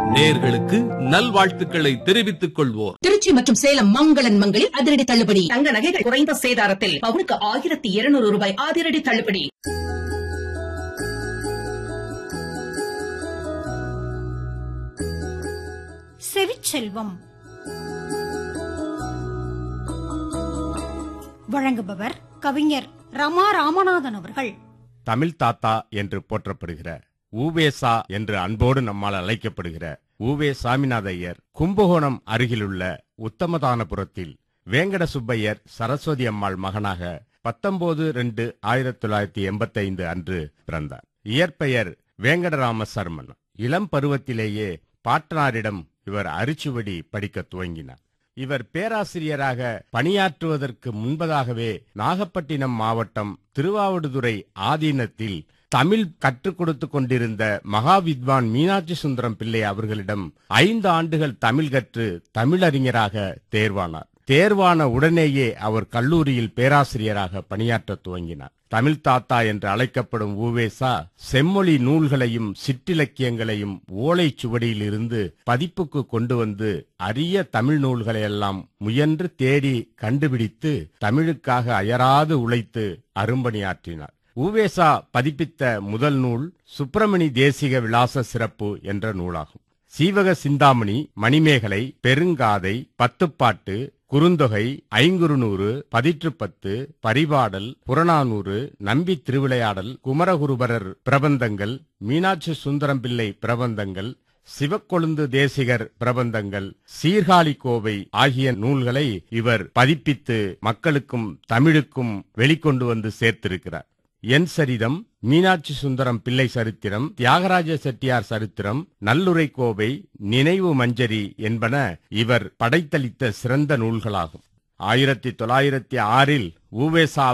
நேயர்களுக்கு நல்வாழ்த்துக்களை தெரிவித்துக் கொள்வோர். திருச்சி மற்றும் சேலம் மங்களன் மங்களில் அதிரடி தள்ளுபடி. தங்க நகைகள் குறைந்த சேதாரத்தில் பவுனுக்கு 1200 ரூபாய் அதிரடி தள்ளுபடி. செவிச்செல்வம் வழங்குபவர் கவிஞர் ரமா ராமநாதன் அவர்கள். தமிழ் தாத்தா என்று போற்றப்படுகிற ஊவேசா என்று அன்போடு நம்மால் அழைக்கப்படுகிற ஊவே சாமிநாத ஐயர் கும்பகோணம் அருகிலுள்ள உத்தமதானபுரத்தில் வேங்கட சுப்பையர் சரஸ்வதி அம்மாள் மகனாக 19/2/1985 அன்று பிறந்தார். இயற்பெயர் வேங்கடராம சர்மன். இளம் பருவத்திலேயே பாட்டனாரிடம் இவர் அரிச்சுவடி படிக்க துவங்கினார். இவர் பேராசிரியராக பணியாற்றுவதற்கு முன்பதாகவே நாகப்பட்டினம் மாவட்டம் திருவாவடுதுறை ஆதீனத்தில் தமிழ் கற்றுக் கொடுத்துக் கொண்டிருந்த மகாவித்வான் மீனாட்சி சுந்தரம் பிள்ளை அவர்களிடம் 5 ஆண்டுகள் தமிழ் கற்று தமிழறிஞராக தேர்வானார். தேர்வான உடனேயே அவர் கல்லூரியில் பேராசிரியராக பணியாற்ற துவங்கினார். தமிழ் தாத்தா என்று அழைக்கப்படும் ஊவேசா செம்மொழி நூல்களையும் சிற்றிலக்கியங்களையும் ஓலைச்சுவடியிலிருந்து பதிப்புக்கு கொண்டு வந்து அரிய தமிழ் நூல்களையெல்லாம் முயன்று தேடி கண்டுபிடித்து தமிழுக்காக அயராது உழைத்து அரும்பணியாற்றினார். ஊவேசா பதிப்பித்த முதல் நூல் சுப்பிரமணி தேசிக விலாச சிறப்பு என்ற நூலாகும். சீவக சிந்தாமணி, மணிமேகலை, பெருங்காதை, பத்துப்பாட்டு, குறுந்தொகை, ஐங்குறுநூறு, பதிற்றுப்பத்து, பரிபாடல், புறநானூறு, நம்பி திருவிளையாடல், குமரகுருபரர் பிரபந்தங்கள், மீனாட்சி சுந்தரம் பிள்ளை பிரபந்தங்கள், சிவக்கொழுந்து தேசிகர் பிரபந்தங்கள், சீர்காழி கோவை ஆகிய நூல்களை இவர் பதிப்பித்து மக்களுக்கும் தமிழுக்கும் வெளிக்கொண்டு வந்து சேர்த்திருக்கிறார். என் சரிதம், மீனாட்சி சுந்தரம் பிள்ளை சரித்திரம், தியாகராஜ செட்டியார் சரித்திரம், நல்லுரை கோவை, நினைவு மஞ்சரி என்பன இவர் படைத்தளித்த சிறந்த நூல்களாகும். 1906 ஊவேசா